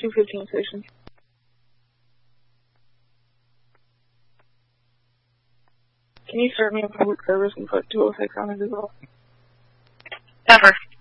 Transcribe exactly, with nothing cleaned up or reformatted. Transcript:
two fifteen station. Can you start me on public service and put two oh six on it as well? Never.